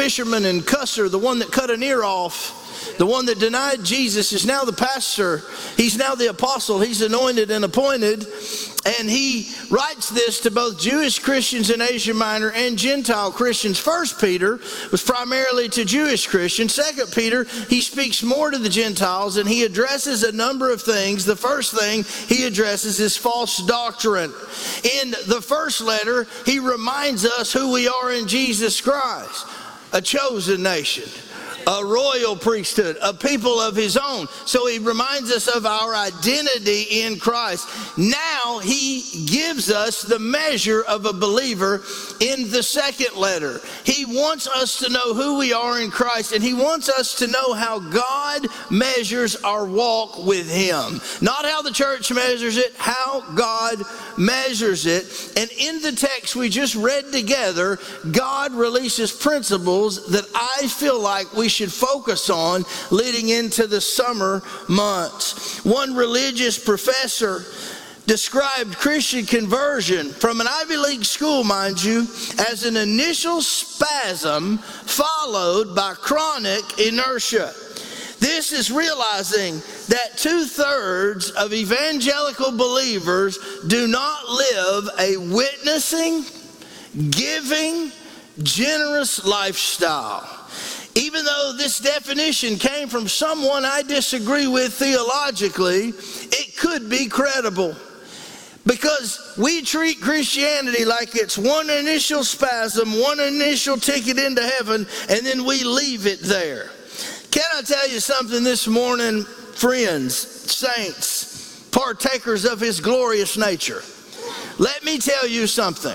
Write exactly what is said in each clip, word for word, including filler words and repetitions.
fisherman and cusser, the one that cut an ear off, the one that denied Jesus, is now the pastor. He's now the apostle. He's anointed and appointed. And he writes this to both Jewish Christians in Asia Minor and Gentile Christians. First Peter was primarily to Jewish Christians. Second Peter, he speaks more to the Gentiles, and he addresses a number of things. The first thing he addresses is false doctrine. In the first letter, he reminds us who we are in Jesus Christ: a chosen nation, a royal priesthood, a people of his own. So he reminds us of our identity in Christ. Now he gives us the measure of a believer in the second letter. He wants us to know who we are in Christ, and he wants us to know how God measures our walk with him. Not how the church measures it, how God measures it. And in the text we just read together, God releases principles that I feel like we should focus on leading into the summer months. One religious professor described Christian conversion from an Ivy League school, mind you, as an initial spasm followed by chronic inertia. This is realizing that two-thirds of evangelical believers do not live a witnessing, giving, generous lifestyle. Even though this definition came from someone I disagree with theologically, it could be credible. Because we treat Christianity like it's one initial spasm, one initial ticket into heaven, and then we leave it there. Can I tell you something this morning, friends, saints, partakers of his glorious nature? Let me tell you something.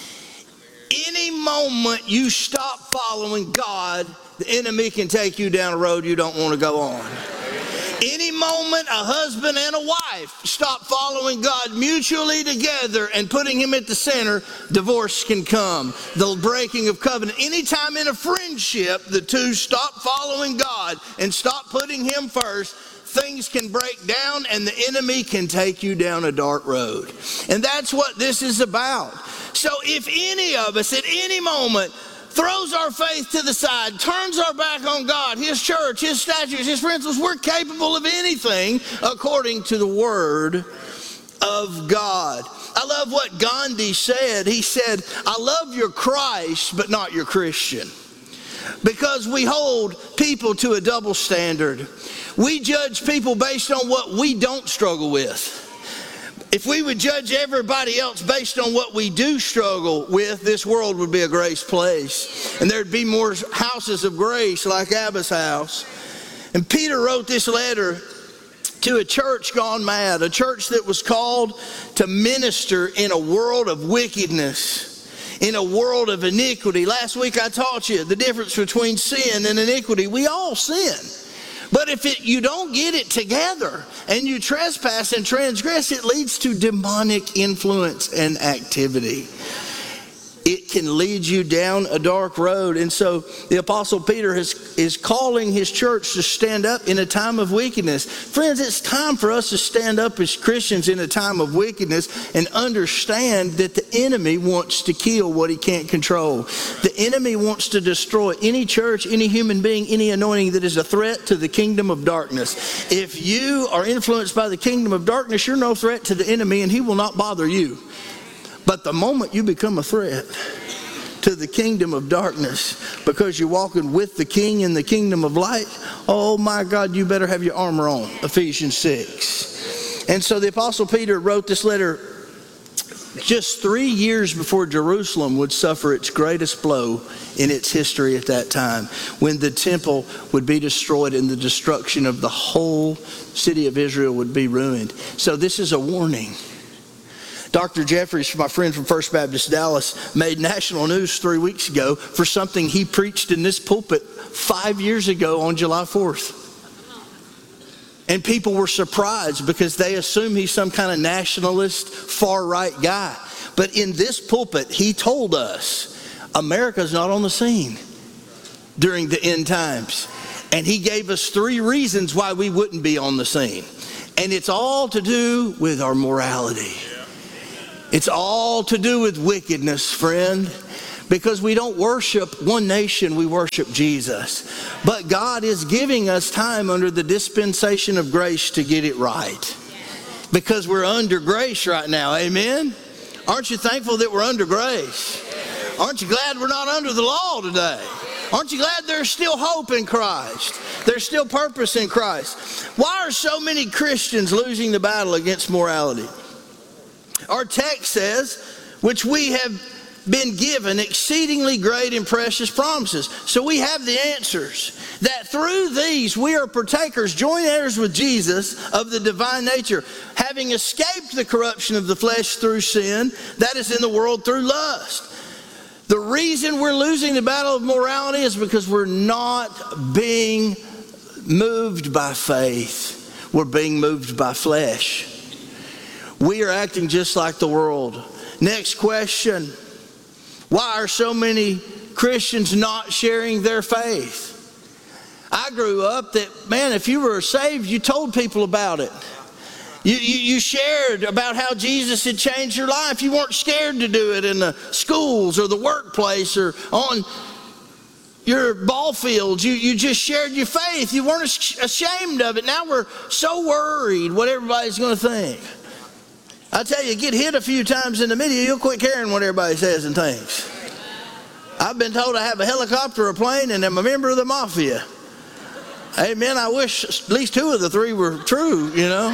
Any moment you stop following God, the enemy can take you down a road you don't want to go on. Any moment a husband and a wife stop following God mutually together and putting him at the center, divorce can come. The breaking of covenant. Anytime in a friendship the two stop following God and stop putting him first, things can break down and the enemy can take you down a dark road. And that's what this is about. So if any of us at any moment throws our faith to the side, turns our back on God, his church, his statutes, his principles, we're capable of anything according to the word of God. I love what Gandhi said. He said, I love your Christ, but not your Christian. Because we hold people to a double standard. We judge people based on what we don't struggle with. If we would judge everybody else based on what we do struggle with, this world would be a grace place. And there'd be more houses of grace like Abba's house. And Peter wrote this letter to a church gone mad, a church that was called to minister in a world of wickedness, in a world of iniquity. Last week I taught you the difference between sin and iniquity. We all sin. But if it, you don't get it together and you trespass and transgress, it leads to demonic influence and activity. It can lead you down a dark road. And so the Apostle Peter is, is calling his church to stand up in a time of wickedness. Friends, it's time for us to stand up as Christians in a time of wickedness and understand that the enemy wants to kill what he can't control. The enemy wants to destroy any church, any human being, any anointing that is a threat to the kingdom of darkness. If you are influenced by the kingdom of darkness, you're no threat to the enemy and he will not bother you. But the moment you become a threat to the kingdom of darkness because you're walking with the king in the kingdom of light, oh my God, you better have your armor on, Ephesians six. And so the Apostle Peter wrote this letter just three years before Jerusalem would suffer its greatest blow in its history at that time, when the temple would be destroyed and the destruction of the whole city of Israel would be ruined. So this is a warning. Doctor Jeffries, my friend from First Baptist Dallas, made national news three weeks ago for something he preached in this pulpit five years ago on July fourth. And people were surprised because they assume he's some kind of nationalist, far-right guy. But in this pulpit, he told us America's not on the scene during the end times. And he gave us three reasons why we wouldn't be on the scene. And it's all to do with our morality. It's all to do with wickedness, friend. because we don't worship one nation, we worship Jesus. But God is giving us time under the dispensation of grace to get it right. Because we're under grace right now, amen? Aren't you thankful that we're under grace? Aren't you glad we're not under the law today? Aren't you glad there's still hope in Christ? There's still purpose in Christ. Why are so many Christians losing the battle against morality? Our text says, which we have been given exceedingly great and precious promises. So we have the answers. That through these we are partakers, joint heirs with Jesus of the divine nature, having escaped the corruption of the flesh through sin, that is in the world through lust. The reason we're losing the battle of morality is because we're not being moved by faith. We're being moved by flesh. We are acting just like the world. Next question. Why are so many Christians not sharing their faith? I grew up that, man, if you were saved, you told people about it. You, you, you shared about how Jesus had changed your life. You weren't scared to do it in the schools or the workplace or on your ball fields. You, you just shared your faith. You weren't ashamed of it. Now we're so worried what everybody's going to think. I tell you, get hit a few times in the media, you'll quit caring what everybody says and thinks. I've been told I have a helicopter, a plane, and I'm a member of the mafia. Amen. I wish at least two of the three were true, you know.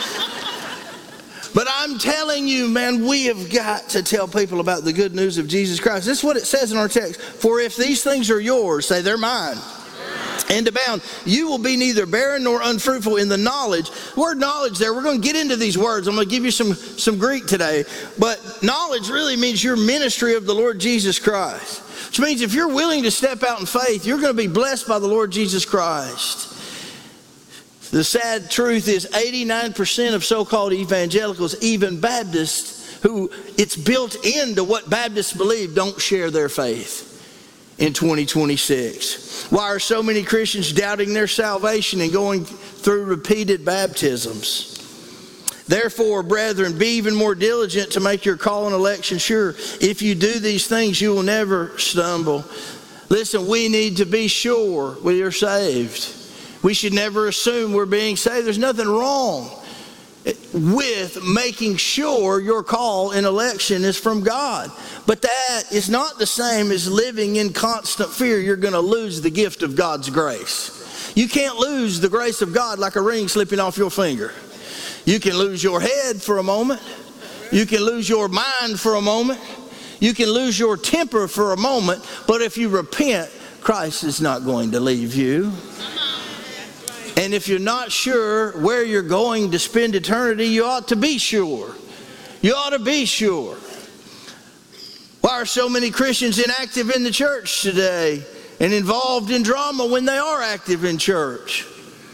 But I'm telling you, man, we have got to tell people about the good news of Jesus Christ. This is what it says in our text. For if these things are yours, say they're mine, and abound, you will be neither barren nor unfruitful in the knowledge. Word knowledge there, we're going to get into these words. I'm going to give you some, some Greek today. But knowledge really means your ministry of the Lord Jesus Christ. Which means if you're willing to step out in faith, you're going to be blessed by the Lord Jesus Christ. The sad truth is eighty-nine percent of so-called evangelicals, even Baptists, who it's built into what Baptists believe, don't share their faith in twenty twenty-six. Why are so many Christians doubting their salvation and going through repeated baptisms? Therefore, brethren, be even more diligent to make your call and election sure. If you do these things, you will never stumble. Listen, we need to be sure we are saved. We should never assume we're being saved. There's nothing wrong with making sure your call and election is from God. But that is not the same as living in constant fear you're going to lose the gift of God's grace. You can't lose the grace of God like a ring slipping off your finger. You can lose your head for a moment. You can lose your mind for a moment. You can lose your temper for a moment. But if you repent, Christ is not going to leave you. And if you're not sure where you're going to spend eternity, you ought to be sure. You ought to be sure. Why are so many Christians inactive in the church today and involved in drama when they are active in church?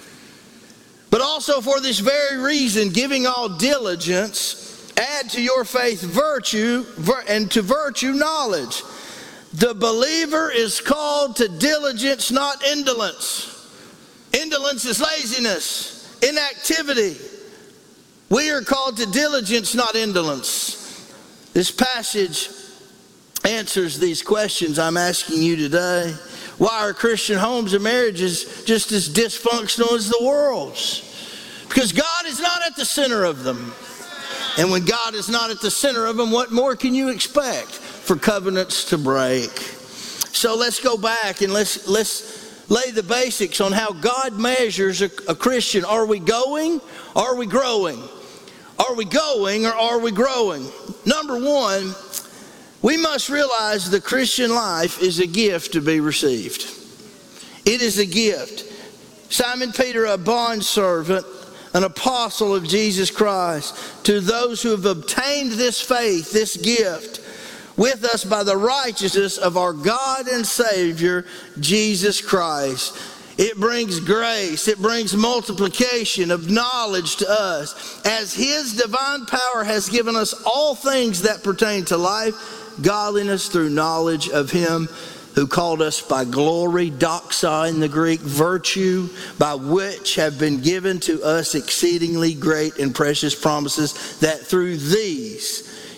But also for this very reason, giving all diligence, add to your faith virtue, and to virtue knowledge. The believer is called to diligence, not indolence. Indolence is laziness, inactivity. We are called to diligence, not indolence. This passage answers these questions I'm asking you today. Why are Christian homes and marriages just as dysfunctional as the world's? Because God is not at the center of them. And when God is not at the center of them, what more can you expect for covenants to break? So let's go back and let's let's lay the basics on how God measures a, a Christian. Are we going? Are we growing? Are we going or are we growing? Number one, we must realize the Christian life is a gift to be received. It is a gift. Simon Peter, a bondservant, an apostle of Jesus Christ, to those who have obtained this faith, this gift, with us by the righteousness of our God and Savior, Jesus Christ. It brings grace. It brings multiplication of knowledge to us. As His divine power has given us all things that pertain to life, godliness through knowledge of Him who called us by glory, doxa in the Greek, virtue, by which have been given to us exceedingly great and precious promises, that through these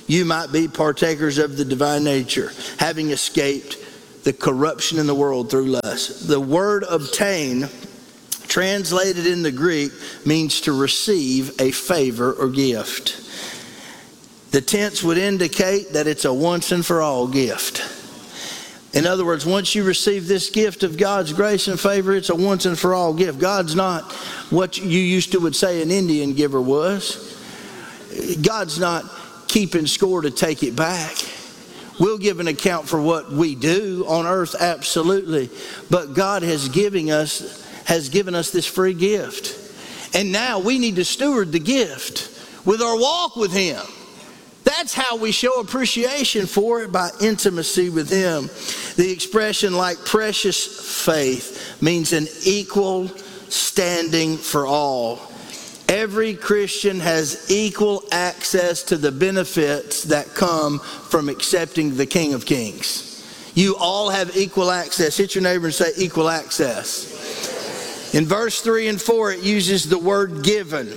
you might be partakers of the divine nature, having escaped the corruption in the world through lust. The word obtain, translated in the Greek, means to receive a favor or gift. The tense would indicate that it's a once and for all gift. In other words, once you receive this gift of God's grace and favor, it's a once and for all gift. God's not what you used to would say an Indian giver was. God's not keeping score to take it back. We'll give an account for what we do on earth, absolutely. But God has given us, has given us this free gift. And now we need to steward the gift with our walk with Him. That's how we show appreciation for it, by intimacy with Him. The expression like precious faith means an equal standing for all. Every Christian has equal access to the benefits that come from accepting the King of Kings. You all have equal access. Hit your neighbor and say equal access. In verse three and four, it uses the word given.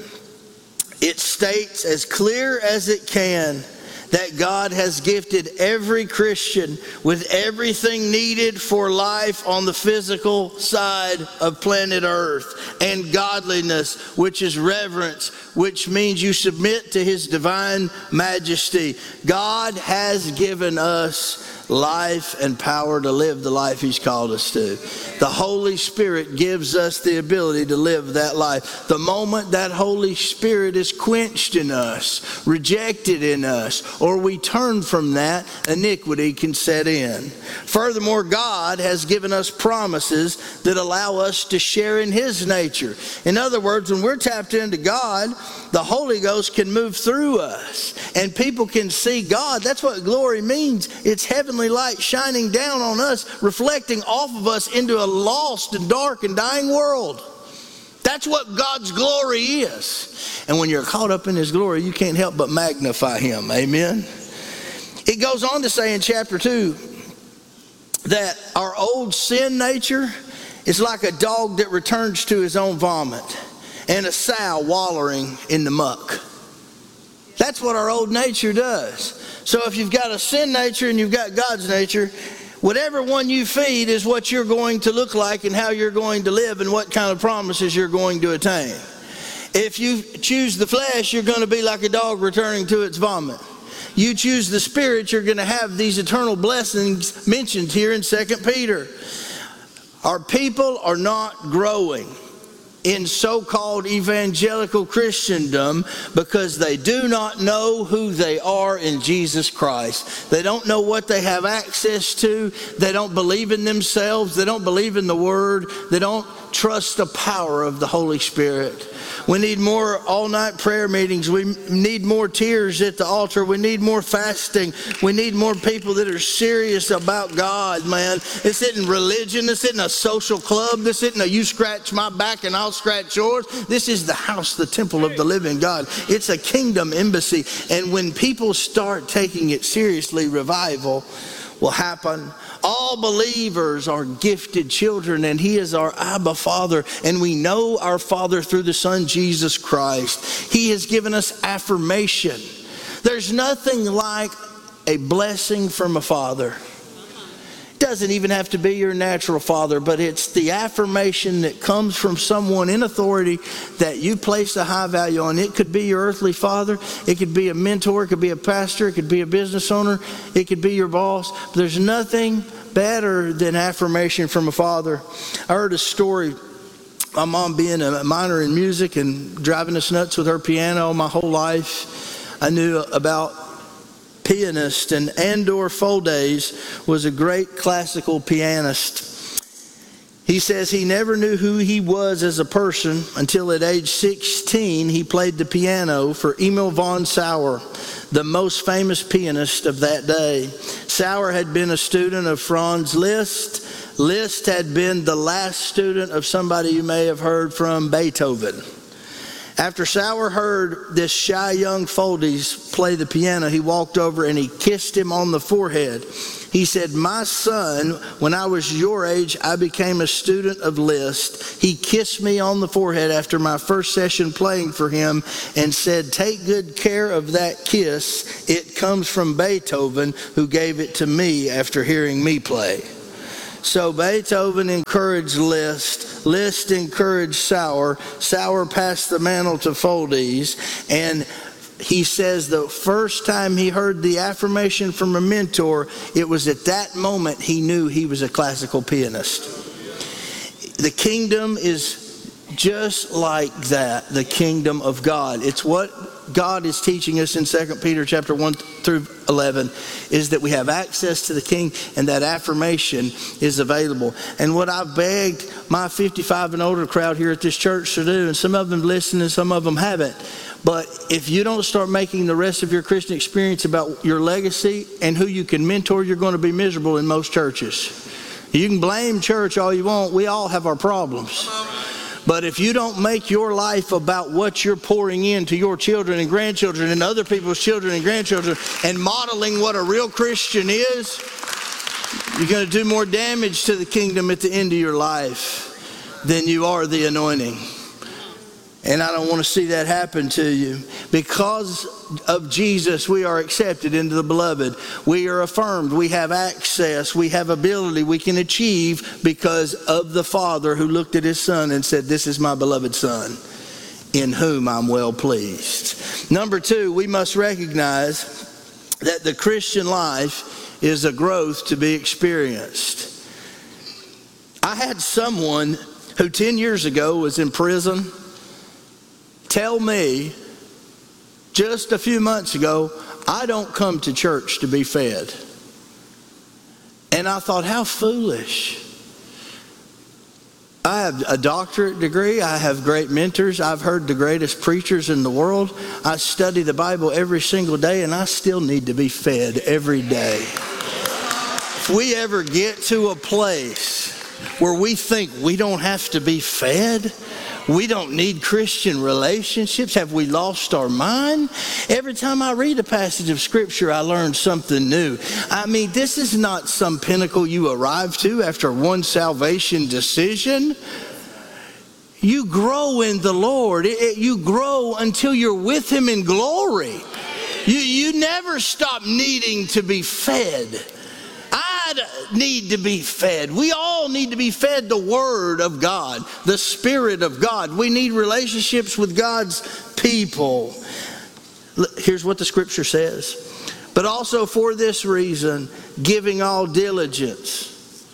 It states as clear as it can that God has gifted every Christian with everything needed for life on the physical side of planet Earth, and godliness, which is reverence, which means you submit to His divine majesty. God has given us life and power to live the life He's called us to. The Holy Spirit gives us the ability to live that life. The moment that Holy Spirit is quenched in us, rejected in us, or we turn from that, iniquity can set in. Furthermore, God has given us promises that allow us to share in His nature. In other words, when we're tapped into God, the Holy Ghost can move through us and people can see God. That's what glory means. It's heavenly light shining down on us, reflecting off of us into a lost and dark and dying world. That's what God's glory is. And when you're caught up in His glory, you can't help but magnify Him. Amen. It goes on to say in chapter two that our old sin nature is like a dog that returns to his own vomit, and a sow wallowing in the muck. That's what our old nature does. So if you've got a sin nature and you've got God's nature, whatever one you feed is what you're going to look like and how you're going to live and what kind of promises you're going to attain. If you choose the flesh, you're going to be like a dog returning to its vomit. You choose the Spirit, you're going to have these eternal blessings mentioned here in Second Peter. Our people are not growing in so-called evangelical Christendom because they do not know who they are in Jesus Christ. They don't know what they have access to. They don't believe in themselves. They don't believe in the Word. They don't trust the power of the Holy Spirit. We need more all-night prayer meetings. We need more tears at the altar. We need more fasting. We need more people that are serious about God, man. This isn't religion. This isn't a social club. This isn't a you scratch my back and I'll scratch yours. This is the house, the temple of the living God. It's a kingdom embassy. And when people start taking it seriously, revival will happen. All believers are gifted children, and He is our Abba Father, and we know our Father through the Son, Jesus Christ. He has given us affirmation. There's nothing like a blessing from a father. It doesn't even have to be your natural father, but it's the affirmation that comes from someone in authority that you place a high value on. It could be your earthly father. It could be a mentor. It could be a pastor. It could be a business owner. It could be your boss. But there's nothing better than affirmation from a father. I heard a story. My mom being a minor in music and driving us nuts with her piano my whole life. I knew about pianist, and Andor Foldays was a great classical pianist. He says he never knew who he was as a person until at age sixteen he played the piano for Emil von Sauer, the most famous pianist of that day. Sauer had been a student of Franz Liszt. Liszt had been the last student of somebody you may have heard from, Beethoven. After Sauer heard this shy young Foldies play the piano, he walked over and he kissed him on the forehead. He said, "My son, when I was your age, I became a student of Liszt. He kissed me on the forehead after my first session playing for him and said, 'Take good care of that kiss. It comes from Beethoven, who gave it to me after hearing me play.'" So Beethoven encouraged Liszt. Liszt encouraged Sauer. Sauer passed the mantle to Foldies. And he says the first time he heard the affirmation from a mentor, it was at that moment he knew he was a classical pianist. The kingdom is just like that, the kingdom of God. It's what God is teaching us in Second Peter chapter one through eleven, is that we have access to the King, and that affirmation is available. And what I've begged my fifty-five and older crowd here at this church to do, and some of them listen and some of them haven't, but if you don't start making the rest of your Christian experience about your legacy and who you can mentor, you're going to be miserable in most churches. You can blame church all you want. We all have our problems. But if you don't make your life about what you're pouring into your children and grandchildren and other people's children and grandchildren and modeling what a real Christian is, you're going to do more damage to the kingdom at the end of your life than you are the anointing. And I don't want to see that happen to you. Because of Jesus, we are accepted into the beloved. We are affirmed. We have access. We have ability. We can achieve because of the Father who looked at his Son and said, "This is my beloved Son, in whom I'm well pleased." Number two, we must recognize that the Christian life is a growth to be experienced. I had someone who ten years ago was in prison tell me just a few months ago, "I don't come to church to be fed." And I thought, how foolish. I have a doctorate degree. I have great mentors. I've heard the greatest preachers in the world. I study the Bible every single day, and I still need to be fed every day. If we ever get to a place where we think we don't have to be fed, we don't need Christian relationships, have we lost our mind? Every time I read a passage of Scripture, I learn something new. I mean, this is not some pinnacle you arrive to after one salvation decision. You grow in the Lord. It, it, you grow until you're with Him in glory. You, you never stop needing to be fed. I need to be fed. We all need to be fed the Word of God, the Spirit of God. We need relationships with God's people. Here's what the Scripture says. "But also for this reason, giving all diligence.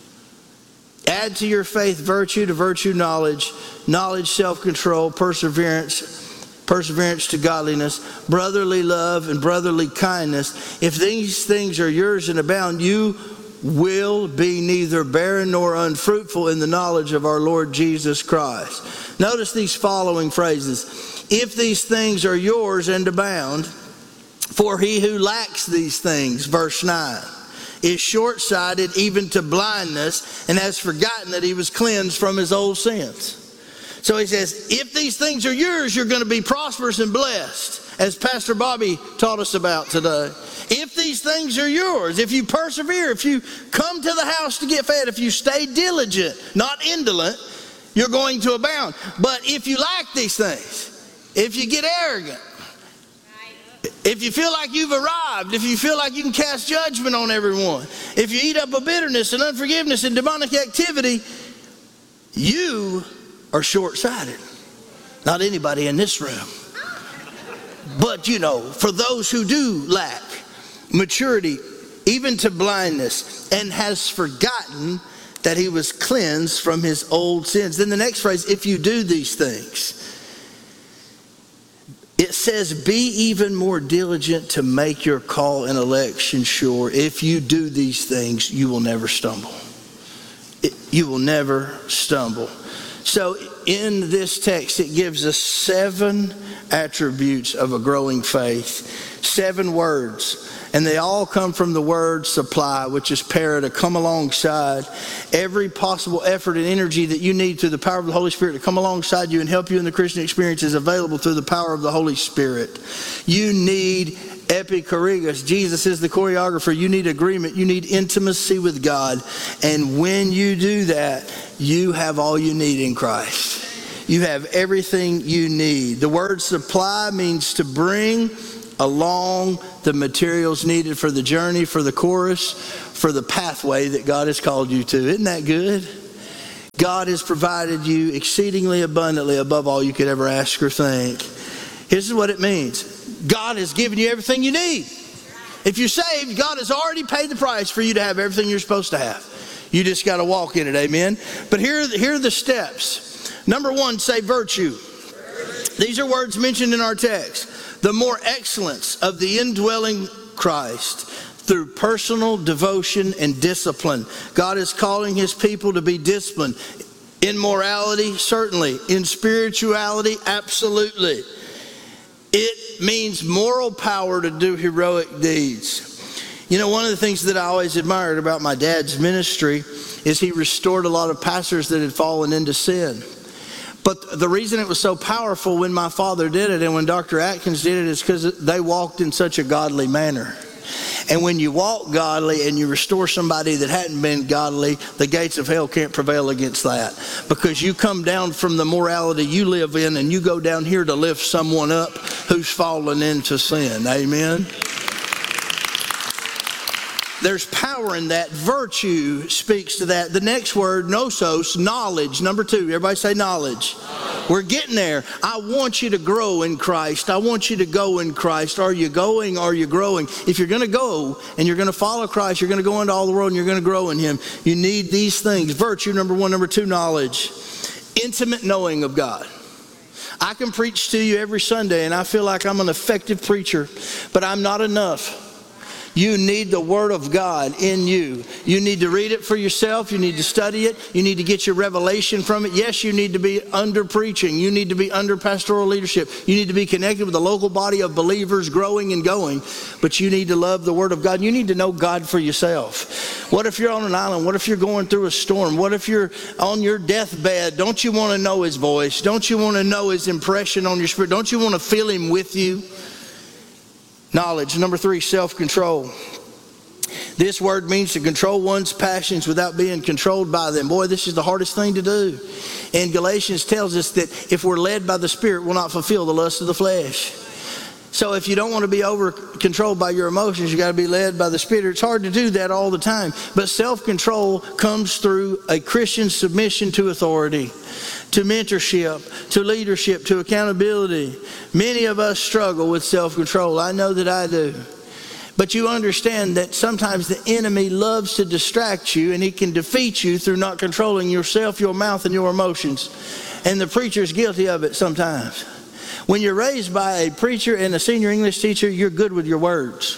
Add to your faith virtue, to virtue knowledge, knowledge self-control, perseverance, perseverance to godliness, brotherly love, and brotherly kindness. If these things are yours and abound, you will be neither barren nor unfruitful in the knowledge of our Lord Jesus Christ." Notice these following phrases. If these things are yours and abound, for he who lacks these things, verse nine, is short-sighted even to blindness, and has forgotten that he was cleansed from his old sins. So he says, if these things are yours, you're going to be prosperous and blessed, as Pastor Bobby taught us about today. If these things are yours, if you persevere, if you come to the house to get fed, if you stay diligent, not indolent, you're going to abound. But if you lack these things, if you get arrogant, if you feel like you've arrived, if you feel like you can cast judgment on everyone, if you eat up a bitterness and unforgiveness and demonic activity, you are short-sighted. Not anybody in this room. But, you know, for those who do lack maturity, even to blindness, and has forgotten that he was cleansed from his old sins. Then the next phrase, if you do these things, it says, be even more diligent to make your call and election sure. If you do these things, you will never stumble. It, you will never stumble. So in this text, it gives us seven attributes of a growing faith, seven words. And they all come from the word supply, which is para, to come alongside. Every possible effort and energy that you need through the power of the Holy Spirit to come alongside you and help you in the Christian experience is available through the power of the Holy Spirit. You need epikourigas. Jesus is the choreographer. You need agreement. You need intimacy with God. And when you do that, you have all you need in Christ. You have everything you need. The word supply means to bring along the materials needed for the journey, for the chorus, for the pathway that God has called you to. Isn't that good? God has provided you exceedingly abundantly above all you could ever ask or think. This is what it means. God has given you everything you need. If you're saved, God has already paid the price for you to have everything you're supposed to have. You just got to walk in it, amen? But here, here are the steps. Number one, say virtue. These are words mentioned in our text. The more excellence of the indwelling Christ through personal devotion and discipline. God is calling his people to be disciplined. In morality, certainly. In spirituality, absolutely. It means moral power to do heroic deeds. You know, one of the things that I always admired about my dad's ministry is he restored a lot of pastors that had fallen into sin. But the reason it was so powerful when my father did it and when Doctor Atkins did it is because they walked in such a godly manner. And when you walk godly and you restore somebody that hadn't been godly, the gates of hell can't prevail against that. Because you come down from the morality you live in and you go down here to lift someone up who's fallen into sin. Amen? There's power in that. Virtue speaks to that. The next word, gnosos, knowledge. Number two, everybody say knowledge. Knowledge. We're getting there. I want you to grow in Christ. I want you to go in Christ. Are you going? Are you growing? If you're going to go and you're going to follow Christ, you're going to go into all the world and you're going to grow in him. You need these things. Virtue, number one. Number two, knowledge. Intimate knowing of God. I can preach to you every Sunday and I feel like I'm an effective preacher, but I'm not enough. You need the Word of God in you. You need to read it for yourself. You need to study it. You need to get your revelation from it. Yes, you need to be under preaching. You need to be under pastoral leadership. You need to be connected with a local body of believers growing and going. But you need to love the Word of God. You need to know God for yourself. What if you're on an island? What if you're going through a storm? What if you're on your deathbed? Don't you want to know His voice? Don't you want to know His impression on your spirit? Don't you want to feel Him with you? Knowledge. Number three, self-control. This word means to control one's passions without being controlled by them. Boy, this is the hardest thing to do. And Galatians tells us that if we're led by the Spirit, we'll not fulfill the lust of the flesh. So if you don't want to be over controlled by your emotions, you got to be led by the Spirit. It's hard to do that all the time. But self-control comes through a Christian submission to authority, to mentorship, to leadership, to accountability. Many of us struggle with self-control. I know that I do. But you understand that sometimes the enemy loves to distract you and he can defeat you through not controlling yourself, your mouth, and your emotions. And the preacher is guilty of it sometimes. When you're raised by a preacher and a senior English teacher, you're good with your words.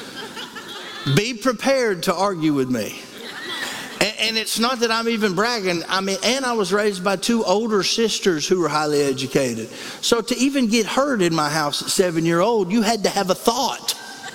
Be prepared to argue with me. And, and it's not that I'm even bragging. I mean, and I was raised by two older sisters who were highly educated. So to even get heard in my house at seven-year-old, you had to have a thought.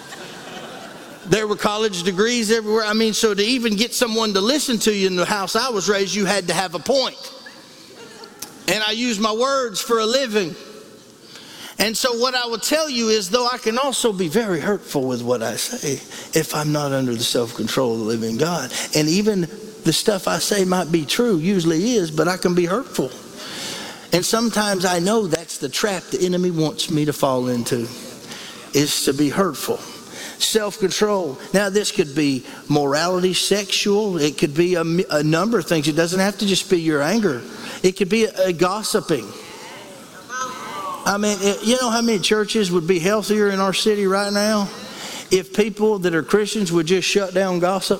There were college degrees everywhere. I mean, so to even get someone to listen to you in the house I was raised, you had to have a point. And I use my words for a living. And so what I will tell you is, though I can also be very hurtful with what I say if I'm not under the self-control of the living God. And even the stuff I say might be true, usually is, but I can be hurtful. And sometimes I know that's the trap the enemy wants me to fall into, is to be hurtful. Self-control. Now this could be morality, sexual. It could be a, a number of things. It doesn't have to just be your anger. It could be a, a gossiping. I mean, you know how many churches would be healthier in our city right now if people that are Christians would just shut down gossip?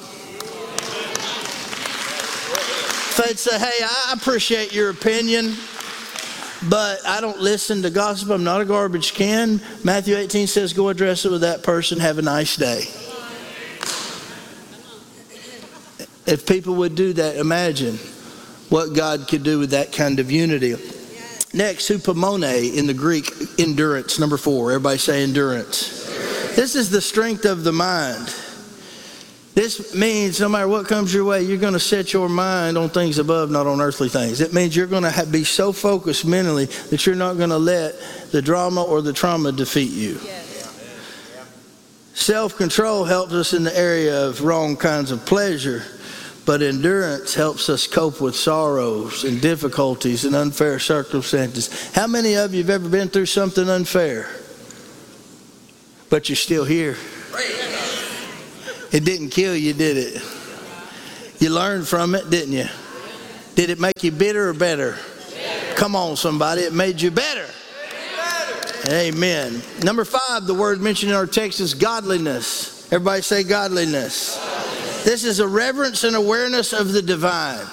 They'd say, hey, I appreciate your opinion, but I don't listen to gossip. I'm not a garbage can. Matthew eighteen says, go address it with that person. Have a nice day. If people would do that, imagine what God could do with that kind of unity. Next, hupomone in the Greek, endurance. Number four, everybody say endurance. This is the strength of the mind. This means no matter what comes your way, you're going to set your mind on things above, not on earthly things. It means you're going to have, be so focused mentally that you're not going to let the drama or the trauma defeat you. Self-control helps us in the area of wrong kinds of pleasure, but endurance helps us cope with sorrows and difficulties and unfair circumstances. How many of you have ever been through something unfair, but you're still here? It didn't kill you, did it? You learned from it, didn't you? Did it make you bitter or better? Come on, somebody. It made you better. Amen. Number five, the word mentioned in our text is godliness. Everybody say godliness. This is a reverence and awareness of the divine.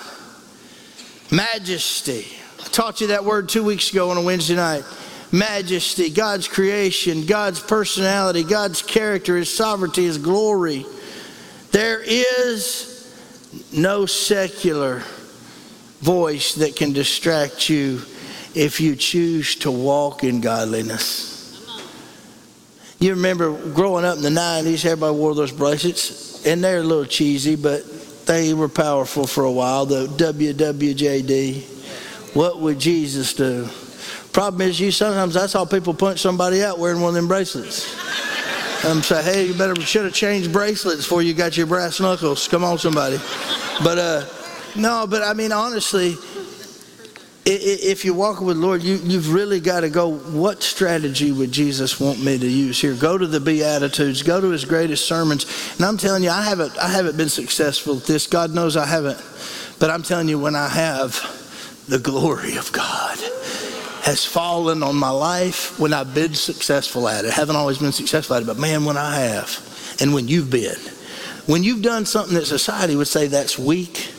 Majesty. I taught you that word two weeks ago on a Wednesday night. Majesty, God's creation, God's personality, God's character, His sovereignty, His glory. There is no secular voice that can distract you if you choose to walk in godliness. You remember growing up in the nineties, everybody wore those bracelets, and they're a little cheesy, but they were powerful for a while. The W W J D, what would Jesus do? Problem is, you sometimes I saw people punch somebody out wearing one of them bracelets. I'm saying, hey, you better should have changed bracelets before you got your brass knuckles. Come on, somebody. But uh, no, but I mean, honestly, if you're walking with the Lord, you, you've really got to go, what strategy would Jesus want me to use here? Go to the Beatitudes, go to His greatest sermons. And I'm telling you, I haven't, I haven't been successful at this. God knows I haven't. But I'm telling you, when I have, the glory of God has fallen on my life when I've been successful at it. I haven't always been successful at it, but man, when I have, and when you've been, when you've done something that society would say that's weak,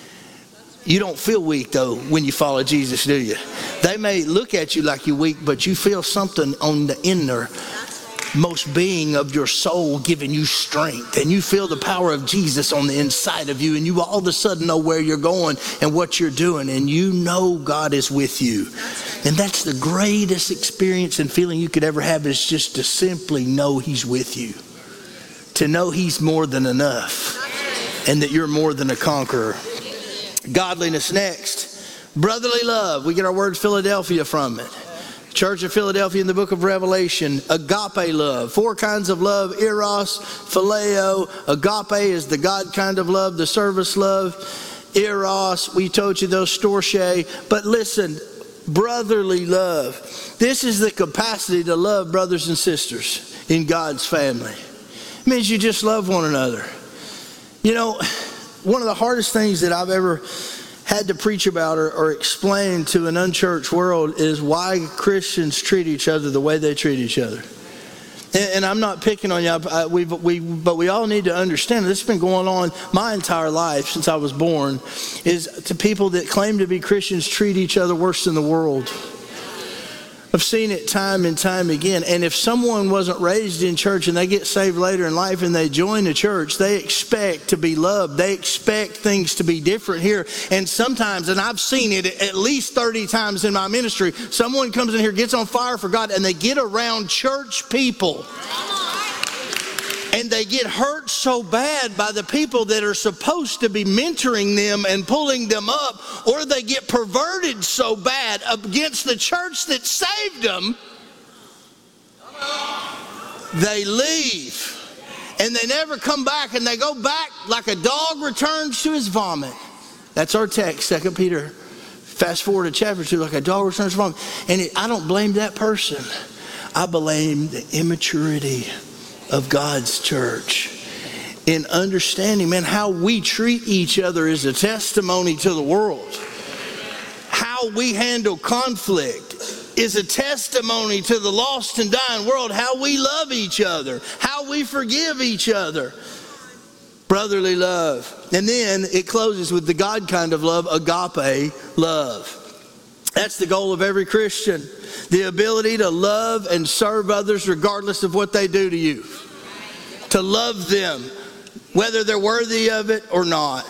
you don't feel weak though when you follow Jesus, do you? They may look at you like you're weak, but you feel something on the inner most being of your soul giving you strength, and you feel the power of Jesus on the inside of you, and you all of a sudden know where you're going and what you're doing, and you know God is with you. And that's the greatest experience and feeling you could ever have, is just to simply know He's with you, to know He's more than enough, and that you're more than a conqueror. Godliness next. Brotherly love. We get our word Philadelphia from it. Church of Philadelphia in the book of Revelation, agape love. Four kinds of love: eros, phileo. Agape is the God kind of love, the service love. Eros, we told you those, storge. But listen, brotherly love. This is the capacity to love brothers and sisters in God's family. It means you just love one another. You know, one of the hardest things that I've ever had to preach about or, or explain to an unchurched world is why Christians treat each other the way they treat each other. And, and I'm not picking on you, I, we've, we, but we all need to understand, this has been going on my entire life since I was born, is to people that claim to be Christians treat each other worse than the world. I've seen it time and time again. And if someone wasn't raised in church and they get saved later in life and they join the church, they expect to be loved. They expect things to be different here. And sometimes, and I've seen it at least thirty times in my ministry, someone comes in here, gets on fire for God, and they get around church people. And they get hurt so bad by the people that are supposed to be mentoring them and pulling them up, or they get perverted so bad against the church that saved them, they leave. And they never come back, and they go back like a dog returns to his vomit. That's our text, Second Peter. Fast forward to chapter two, like a dog returns to vomit. And it, I don't blame that person. I blame the immaturity of God's church in understanding, man, how we treat each other is a testimony to the world. How we handle conflict is a testimony to the lost and dying world. How we love each other, how we forgive each other. Brotherly love. And then it closes with the God kind of love, agape love. That's the goal of every Christian. The ability to love and serve others regardless of what they do to you. To love them, whether they're worthy of it or not.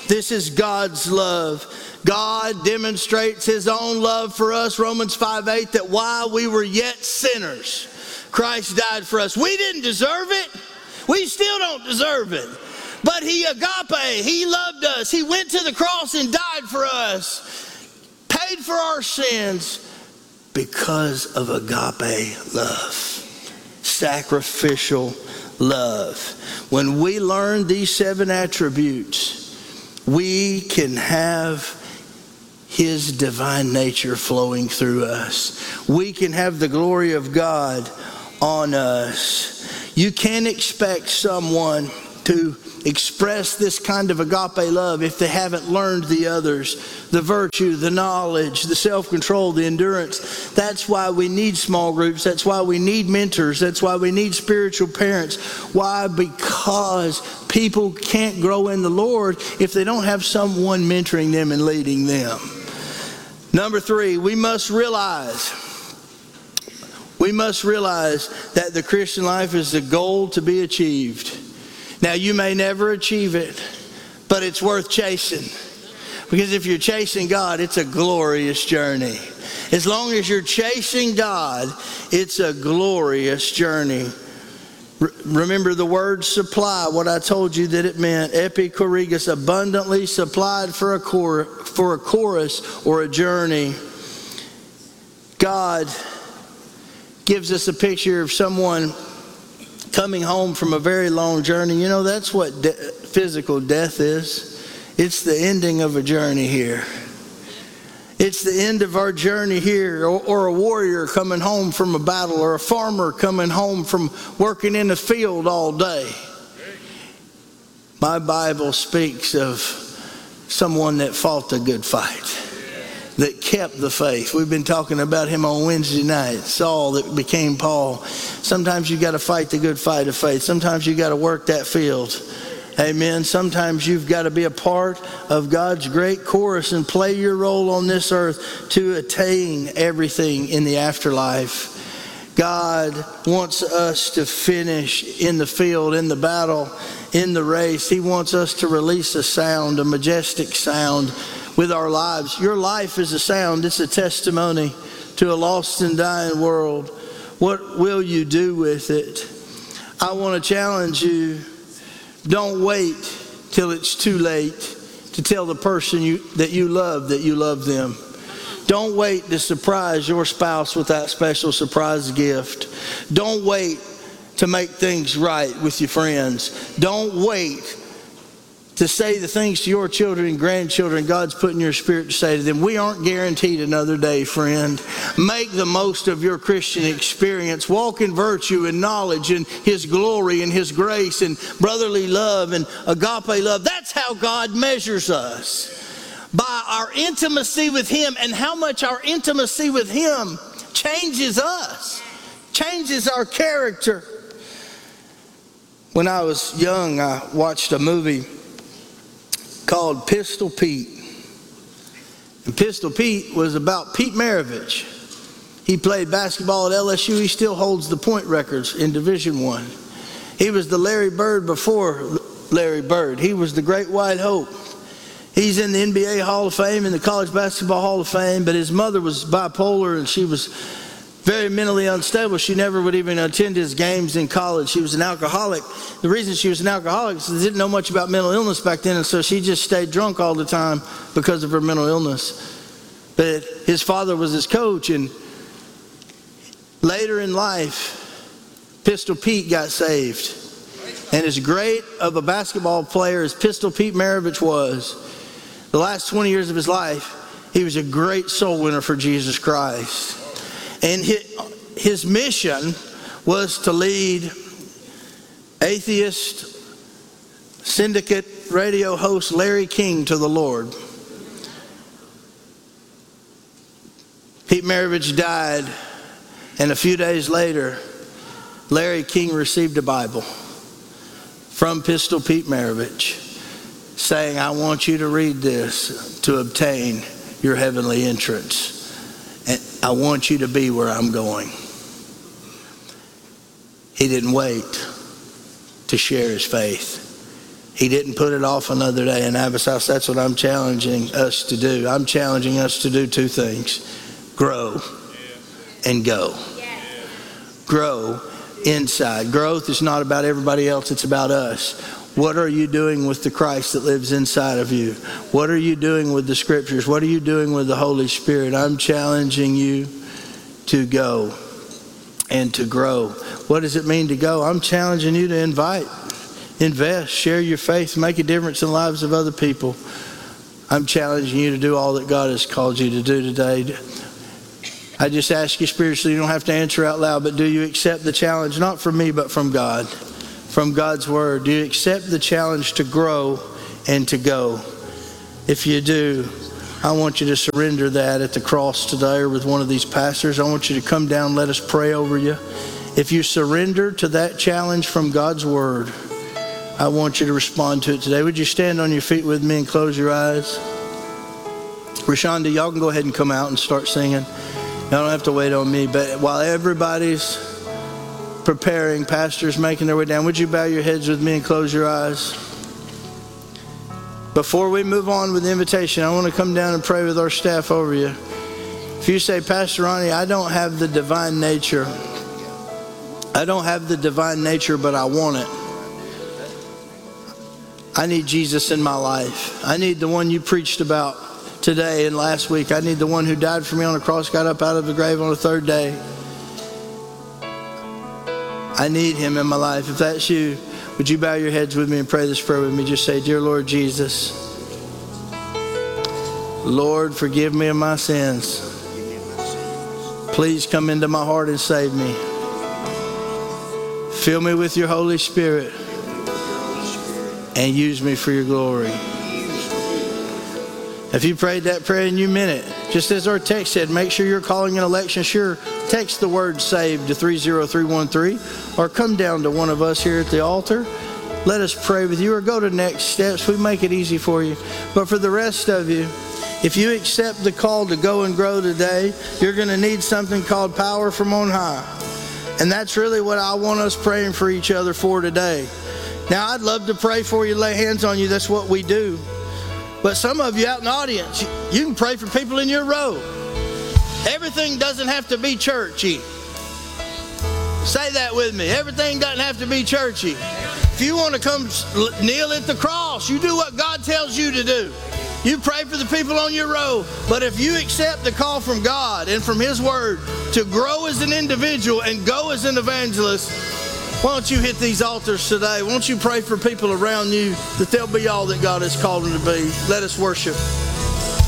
This is God's love. God demonstrates his own love for us, Romans five eight, that while we were yet sinners, Christ died for us. We didn't deserve it. We still don't deserve it. But he agape, he loved us. He went to the cross and died for us, paid for our sins because of agape love, sacrificial love. When we learn these seven attributes, we can have his divine nature flowing through us. We can have the glory of God on us. You can't expect someone to express this kind of agape love if they haven't learned the others, the virtue, the knowledge, the self-control, the endurance. That's why we need small groups. That's why we need mentors. That's why we need spiritual parents. Why? Because people can't grow in the Lord if they don't have someone mentoring them and leading them. Number three, we must realize We must realize that the Christian life is the goal to be achieved. Now, you may never achieve it, but it's worth chasing. Because if you're chasing God, it's a glorious journey. As long as you're chasing God, it's a glorious journey. Re- remember the word supply, what I told you that it meant. Epikourigas, abundantly supplied for a, chor- for a chorus or a journey. God gives us a picture of someone coming home from a very long journey. You know, that's what de- physical death is. It's the ending of a journey here. It's the end of our journey here. Or, or a warrior coming home from a battle, or a farmer coming home from working in the field all day. My Bible speaks of someone that fought a good fight, that kept the faith. We've been talking about him on Wednesday night. Saul that became Paul. Sometimes you got to fight the good fight of faith. Sometimes you got to work that field. Amen. Sometimes you've got to be a part of God's great chorus and play your role on this earth to attain everything in the afterlife. God wants us to finish in the field, in the battle, in the race. He wants us to release a sound, a majestic sound with our lives. Your life is a sound. It's a testimony to a lost and dying world. What will you do with it? I want to challenge you. Don't wait till it's too late to tell the person you, that you love that you love them. Don't wait to surprise your spouse with that special surprise gift. Don't wait to make things right with your friends. Don't wait to say the things to your children and grandchildren God's put in your spirit to say to them. We aren't guaranteed another day, friend. Make the most of your Christian experience. Walk in virtue and knowledge and his glory and his grace and brotherly love and agape love. That's how God measures us. By our intimacy with him, and how much our intimacy with him changes us, changes our character. When I was young, I watched a movie called Pistol Pete. And Pistol Pete was about Pete Maravich. He played basketball at L S U. He still holds the point records in Division One. He was the Larry Bird before Larry Bird. He was the Great White Hope. He's in the N B A Hall of Fame and the College Basketball Hall of Fame, but his mother was bipolar and she was very mentally unstable. She never would even attend his games in college. She was an alcoholic. The reason she was an alcoholic is they didn't know much about mental illness back then, and so she just stayed drunk all the time because of her mental illness. But his father was his coach, and later in life, Pistol Pete got saved. And as great of a basketball player as Pistol Pete Maravich was, the last twenty years of his life, he was a great soul winner for Jesus Christ. And his mission was to lead atheist syndicate radio host Larry King to the Lord. Pete Maravich died, and a few days later, Larry King received a Bible from Pistol Pete Maravich saying, I want you to read this to obtain your heavenly entrance. And I want you to be where I'm going. He didn't wait to share his faith. He didn't put it off another day in Abba's house. That's what I'm challenging us to do. I'm challenging us to do two things: grow and go. Grow inside. Growth is not about everybody else, it's about us. What are you doing with the Christ that lives inside of you? What are you doing with the scriptures? What are you doing with the Holy Spirit? I'm challenging you to go and to grow. What does it mean to go? I'm challenging you to invite, invest, share your faith, make a difference in the lives of other people. I'm challenging you to do all that God has called you to do today. I just ask you spiritually, you don't have to answer out loud, but do you accept the challenge, not from me, but from God, from God's word? Do you accept the challenge to grow and to go? If you do, I want you to surrender that at the cross today or with one of these pastors. I want you to come down, let us pray over you. If you surrender to that challenge from God's word, I want you to respond to it today. Would you stand on your feet with me and close your eyes? Rashonda, y'all can go ahead and come out and start singing. Y'all don't have to wait on me, but while everybody's preparing, pastors making their way down, would you bow your heads with me and close your eyes? Before we move on with the invitation, I want to come down and pray with our staff over you. If you say, Pastor Ronnie, I don't have the divine nature. I don't have the divine nature, but I want it. I need Jesus in my life. I need the one you preached about today and last week. I need the one who died for me on the cross, got up out of the grave on the third day. I need him in my life. If that's you, would you bow your heads with me and pray this prayer with me? Just say, Dear Lord Jesus, Lord, forgive me of my sins. Please come into my heart and save me. Fill me with your Holy Spirit and use me for your glory. If you prayed that prayer and you meant it, just as our text said, make sure you're calling an election sure. Text the word SAVE to three zero three one three or come down to one of us here at the altar. Let us pray with you or go to next steps. We make it easy for you. But for the rest of you, if you accept the call to go and grow today, you're going to need something called power from on high. And that's really what I want us praying for each other for today. Now, I'd love to pray for you, lay hands on you. That's what we do. But some of you out in the audience, you can pray for people in your row. Everything doesn't have to be churchy. Say that with me. Everything doesn't have to be churchy. If you want to come kneel at the cross, you do what God tells you to do. You pray for the people on your row. But if you accept the call from God and from His Word to grow as an individual and go as an evangelist, why don't you hit these altars today? Why don't you pray for people around you that they'll be all that God has called them to be? Let us worship.